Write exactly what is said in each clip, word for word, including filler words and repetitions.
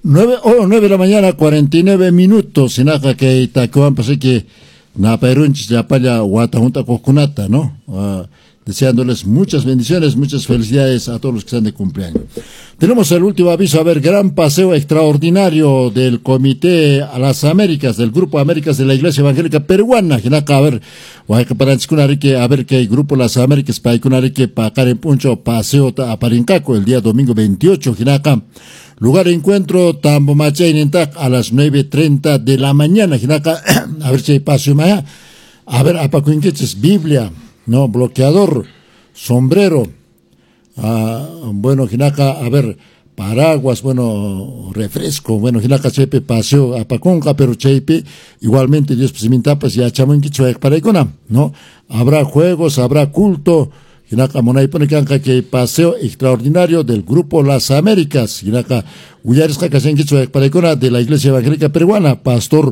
Nueve, oh, nueve de la mañana, cuarenta y nueve minutos, sinaja que itacuan, pues que na perunchis ya paya guatajunta cocunata, ¿no? Uh, deseándoles muchas bendiciones, muchas felicidades a todos los que están de cumpleaños. Tenemos el último aviso, a ver, gran paseo extraordinario del Comité a las Américas, del Grupo Américas de la Iglesia Evangélica Peruana, a ver, a ver que el Grupo Las Américas, para que para en Puncho, paseo a Parincaco, el día domingo veintiocho, Jinaca. Lugar de encuentro, Tambomacha a las nueve treinta de la mañana, Jinaca, a ver si hay paseo maya, a ver, apacuinqueches, Biblia, no, bloqueador, sombrero, ah, bueno, Jinaca, a ver, paraguas, bueno, refresco, bueno, Jinaca, chepe, paseo, apaconca, pero chepe, igualmente, Dios, pues, mi tapas, ya chamo para icona, ¿no? Habrá juegos, habrá culto, Jinaca, monay pone que paseo extraordinario del Grupo Las Américas, Jinaca, Uyarisca, para icona de la Iglesia Evangélica Peruana, Pastor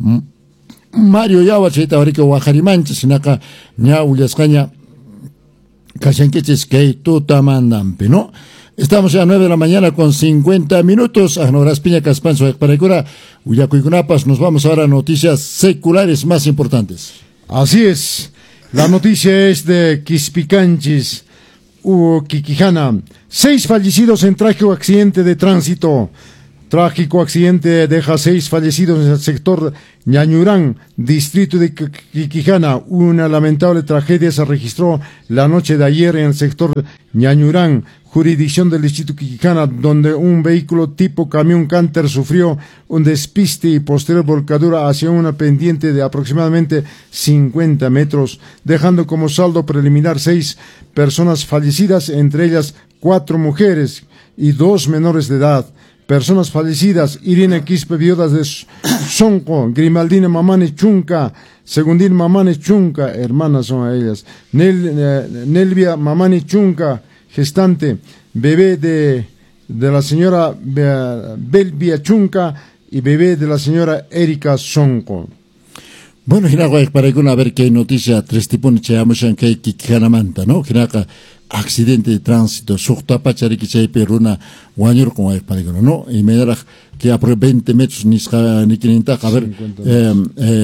Mario Yawa, Cheta, Orique, Guajarimanches, Jinaca, Ña, Uyascaña, Casenqueches, que tuta mandampe, ¿no? Estamos ya a nueve de la mañana con cincuenta minutos, Agnoras Piña, Caspanzo, para icona, Uyacuicunapas, nos vamos ahora a noticias seculares más importantes. Así es. La noticia es de Quispicanchis, Uquiquijana. Seis fallecidos en trágico accidente de tránsito. Trágico accidente deja seis fallecidos en el sector Ñañurán, distrito de Quiquijana. Una lamentable tragedia se registró la noche de ayer en el sector Ñañurán, jurisdicción del distrito Quiquijana, donde un vehículo tipo camión Canter sufrió un despiste y posterior volcadura hacia una pendiente de aproximadamente cincuenta metros, dejando como saldo preliminar seis personas fallecidas, entre ellas cuatro mujeres y dos menores de edad. Personas fallecidas: Irina Quispe, viudas de Sonco, Grimaldina Mamane Chunca, Segundín Mamane Chunca, hermanas son a ellas, Nel, eh, Nelvia Mamane Chunca, gestante, bebé de, de la señora Belvia Chunca y bebé de la señora Erika Sonco. Bueno, Jinaca, para a ver qué noticia, tres tipos de chamushan que Kikanamanta, ¿no? Jinaca, accidente de tránsito, sujta pachari que se peruna, guañor con el paraguano, ¿no? Y me da que a veinte metros ni ni quinienta, a ver, eh,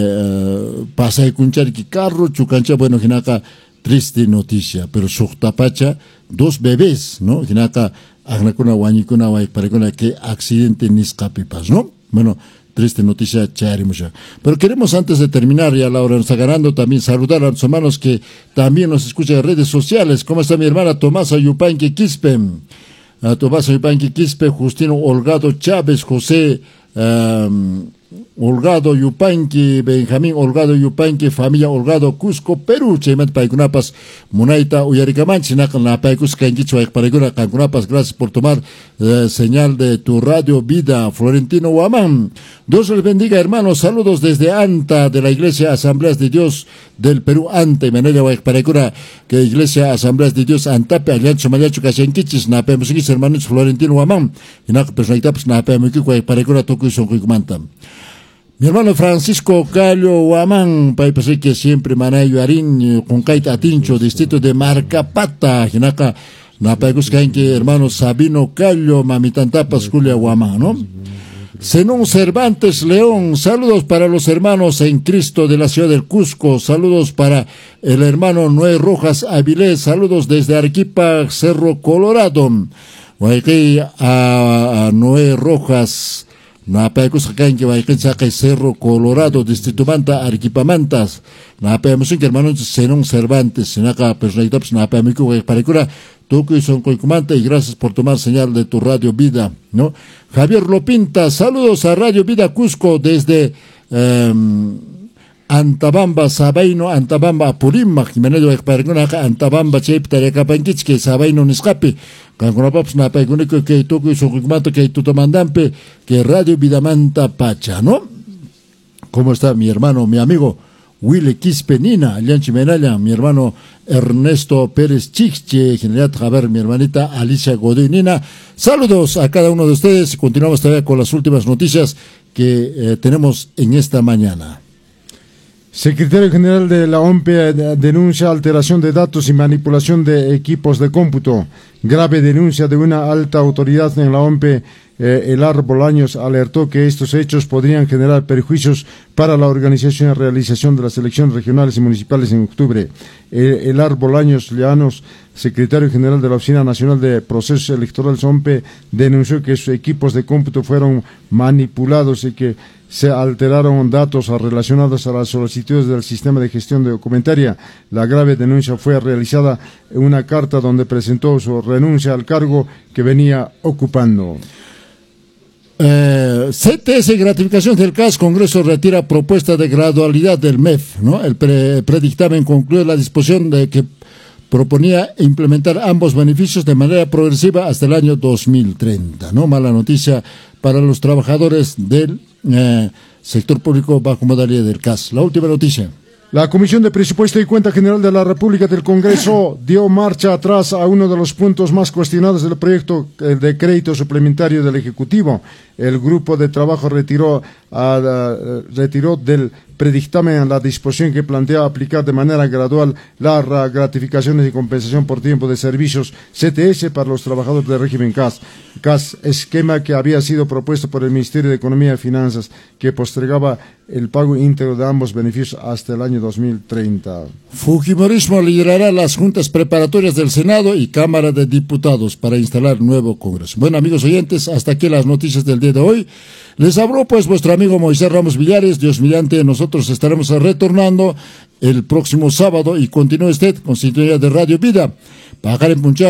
eh, pasa de cunchar que carro, chucancha, bueno, Jinaca, triste noticia, pero sujta pacha, dos bebés, ¿no? Jinaca, agnacuna, guañicuna, paraguana, que accidente ni escapipas, ¿no? Bueno, triste noticia, charimusha. Pero queremos, antes de terminar, ya la hora nos está ganando, también saludar a los hermanos que también nos escuchan en redes sociales. ¿Cómo está mi hermana Tomasa Yupanqui Quispe? Uh, Tomasa Yupanqui Quispe, Justino Holgado Chávez, José um, Holgado Yupanqui, Benjamín Holgado Yupanqui, familia Holgado Cusco, Perú, Chaymat Paikunapas, Munaita Uyaricamanchi, Nakan La Paikus Kankicho Paikuna, Kankunapas, gracias por tomar eh, señal de tu radio Vida, Florentino Huamán. Dios les bendiga, hermanos, saludos desde Anta, de la Iglesia Asambleas de Dios del Perú, Anta, y Menella Paikuna, que Iglesia Asambleas de Dios Antape, Aliancho Mayacho Kashenkichis, Nape Musikis, hermanos, Florentino Huamán, y Nak Personalitaps, Nape Mukiku, Paikuna, Toku y Sonkuikumantam. Mi hermano Francisco Callo Huamán, país que siempre manayo arín, con Caita Atincho, distrito de Marcapata, Jinaca, Napaikus que hermano Sabino Callo, Mamitantapas, Julia Huamán, ¿no? Zenón Cervantes León, saludos para los hermanos en Cristo de la ciudad del Cusco, saludos para el hermano Noé Rojas Avilés, saludos desde Arequipa, Cerro Colorado, a, a Noé Rojas, na paikus kain que vai saca Cerro Colorado, distrito Manta, Arequipa Mantas, na paemos que hermano Zenón Cervantes, senaca personalidades na paemiku para cura, toco y son coicumanta, y gracias por tomar señal de tu Radio Vida, ¿no? Javier Lopinta, saludos a Radio Vida Cusco desde eh, Antabamba, Sabaino, Antabamba, Apurima, Jimenez para cura, Antabamba, Chepta, Recapanquich, que Sabaino Niscapi, Canconapaps, Napaicunico, que toco y son coicumanta, que tu tomandampe, que Radio Vida Manta Pacha, ¿no? ¿Cómo está mi hermano, mi amigo Willy Quispenina, Alianchi Menalla, mi hermano Ernesto Pérez Chiche, General Javier, mi hermanita Alicia Godoy Nina? Saludos a cada uno de ustedes. Continuamos todavía con las últimas noticias que eh, tenemos en esta mañana. Secretario General de la O M P E denuncia alteración de datos y manipulación de equipos de cómputo. Grave denuncia de una alta autoridad en la O M P E eh, Elar Bolaños alertó que estos hechos podrían generar perjuicios para la organización y realización de las elecciones regionales y municipales en octubre. Eh, Elar Bolaños Llanos, secretario general de la Oficina Nacional de Procesos Electorales, O M P E, denunció que sus equipos de cómputo fueron manipulados y que se alteraron datos relacionados a las solicitudes del sistema de gestión de documentaria. La grave denuncia fue realizada en una carta donde presentó su renuncia al cargo que venía ocupando. Eh, C T S, gratificación del C A S, Congreso retira propuesta de gradualidad del M E F, ¿no? El pre, predictamen concluye la disposición de que proponía implementar ambos beneficios de manera progresiva hasta el año dos mil treinta, ¿no? Mala noticia para los trabajadores del eh, sector público bajo modalidad del C A S. La última noticia. La Comisión de Presupuesto y Cuenta General de la República del Congreso dio marcha atrás a uno de los puntos más cuestionados del proyecto, el de crédito suplementario del Ejecutivo. El grupo de trabajo retiró, a, a, retiró del predictamen la disposición que plantea aplicar de manera gradual las gratificaciones y compensación por tiempo de servicios C T S para los trabajadores del régimen C A S. C A S, esquema que había sido propuesto por el Ministerio de Economía y Finanzas, que postergaba el pago íntegro de ambos beneficios hasta el año dos mil treinta. Fujimorismo liderará las juntas preparatorias del Senado y Cámara de Diputados para instalar nuevo Congreso. Bueno, amigos oyentes, hasta aquí las noticias del día de hoy. Les habló pues vuestro amigo Moisés Ramos Villares. Dios mediante, nosotros estaremos retornando el próximo sábado y continúe usted con sintonía de Radio Vida. Pagar en Puncha.